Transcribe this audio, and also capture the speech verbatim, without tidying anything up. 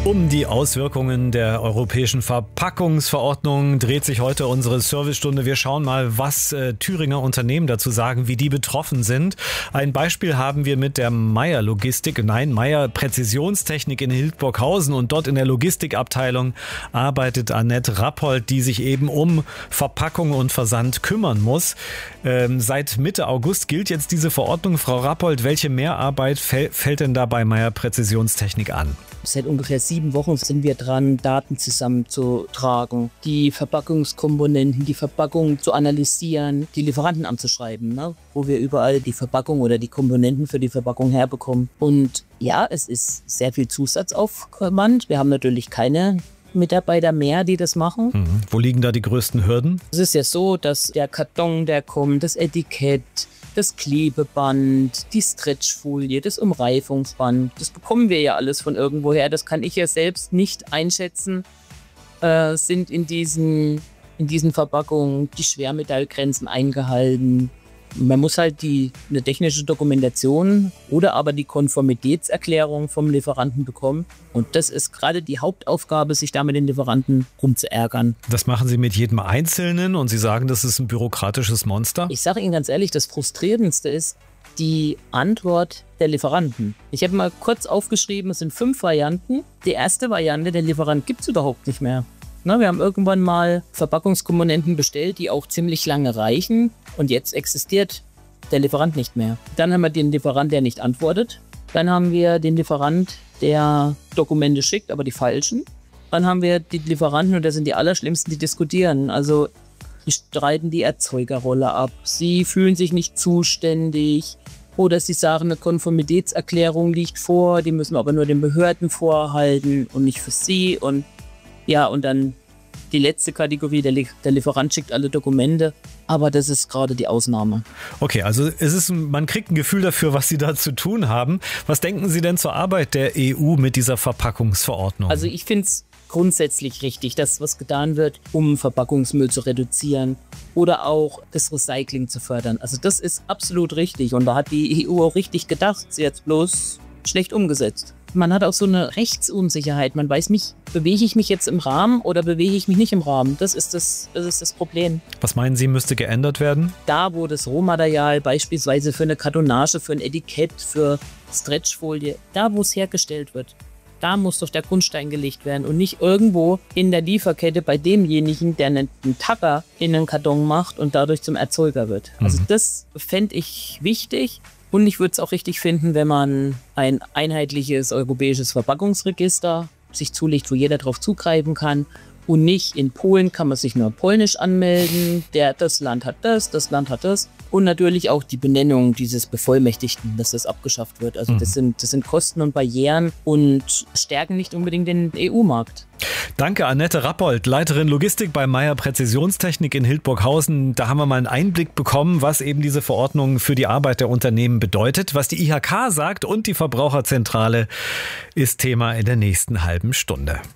Um die Auswirkungen der europäischen Verpackungsverordnung dreht sich heute unsere Servicestunde. Wir schauen mal, was äh, Thüringer Unternehmen dazu sagen, wie die betroffen sind. Ein Beispiel haben wir mit der Meyer Logistik, nein, Meyer Präzisionstechnik in Hildburghausen, und dort in der Logistikabteilung arbeitet Annette Rappold, die sich eben um Verpackung und Versand kümmern muss. Ähm, seit Mitte August gilt jetzt diese Verordnung. Frau Rappold, welche Mehrarbeit fäll- fällt denn da bei Meyer Präzisionstechnik an? Seit ungefähr sieben Wochen sind wir dran, Daten zusammenzutragen, die Verpackungskomponenten, die Verpackung zu analysieren, die Lieferanten anzuschreiben, ne? Wo wir überall die Verpackung oder die Komponenten für die Verpackung herbekommen. Und ja, es ist sehr viel Zusatzaufwand. Wir haben natürlich keine Mitarbeiter mehr, die das machen. Mhm. Wo liegen da die größten Hürden? Es ist ja so, dass der Karton, der kommt, das Etikett, das Klebeband, die Stretchfolie, das Umreifungsband, das bekommen wir ja alles von irgendwoher. Das kann ich ja selbst nicht einschätzen. Äh, sind in diesen, in diesen Verpackungen die Schwermetallgrenzen eingehalten? Man muss halt die, eine technische Dokumentation oder aber die Konformitätserklärung vom Lieferanten bekommen. Und das ist gerade die Hauptaufgabe, sich da mit den Lieferanten rumzuärgern. Das machen Sie mit jedem Einzelnen und Sie sagen, das ist ein bürokratisches Monster? Ich sage Ihnen ganz ehrlich, das Frustrierendste ist die Antwort der Lieferanten. Ich habe mal kurz aufgeschrieben, es sind fünf Varianten. Die erste Variante, der Lieferant gibt es überhaupt nicht mehr. Na, wir haben irgendwann mal Verpackungskomponenten bestellt, die auch ziemlich lange reichen. Und jetzt existiert der Lieferant nicht mehr. Dann haben wir den Lieferant, der nicht antwortet. Dann haben wir den Lieferant, der Dokumente schickt, aber die falschen. Dann haben wir die Lieferanten, und das sind die allerschlimmsten, die diskutieren. Also die streiten die Erzeugerrolle ab. Sie fühlen sich nicht zuständig. Oder sie sagen, eine Konformitätserklärung liegt vor. Die müssen wir aber nur den Behörden vorhalten und nicht für sie. Und ja, und dann die letzte Kategorie, der, Lie- der Lieferant schickt alle Dokumente, aber das ist gerade die Ausnahme. Okay, also es ist, man kriegt ein Gefühl dafür, was Sie da zu tun haben. Was denken Sie denn zur Arbeit der E U mit dieser Verpackungsverordnung? Also ich finde es grundsätzlich richtig, dass was getan wird, um Verpackungsmüll zu reduzieren oder auch das Recycling zu fördern. Also das ist absolut richtig und da hat die E U auch richtig gedacht, sie hat es bloß schlecht umgesetzt. Man hat auch so eine Rechtsunsicherheit. Man weiß nicht, bewege ich mich jetzt im Rahmen oder bewege ich mich nicht im Rahmen. Das ist das, das ist das Problem. Was meinen Sie, müsste geändert werden? Da, wo das Rohmaterial beispielsweise für eine Kartonage, für ein Etikett, für Stretchfolie, da, wo es hergestellt wird, da muss doch der Grundstein gelegt werden und nicht irgendwo in der Lieferkette bei demjenigen, der einen Tacker in einen Karton macht und dadurch zum Erzeuger wird. Also das fände ich wichtig. Und ich würde es auch richtig finden, wenn man ein einheitliches europäisches Verpackungsregister sich zulegt, wo jeder drauf zugreifen kann. Und nicht in Polen kann man sich nur polnisch anmelden. Der, das Land hat das, das Land hat das. Und natürlich auch die Benennung dieses Bevollmächtigten, dass das abgeschafft wird. Also das sind, das sind Kosten und Barrieren und stärken nicht unbedingt den E U-Markt. Danke, Annette Rappold, Leiterin Logistik bei Meyer Präzisionstechnik in Hildburghausen. Da haben wir mal einen Einblick bekommen, was eben diese Verordnung für die Arbeit der Unternehmen bedeutet. Was die I H K sagt und die Verbraucherzentrale ist Thema in der nächsten halben Stunde.